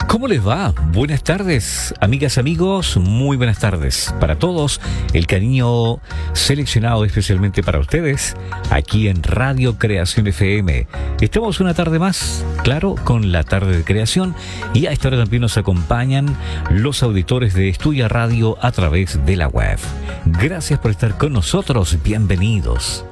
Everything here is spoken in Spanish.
¿Cómo les va? Buenas tardes, amigas, amigos, muy buenas tardes. Para todos, el cariño seleccionado especialmente para ustedes, aquí en Radio Creación FM. Estamos una tarde más, claro, con la tarde de creación, y a esta hora también nos acompañan los auditores de Estudia Radio a través de la web. Gracias por estar con nosotros, bienvenidos.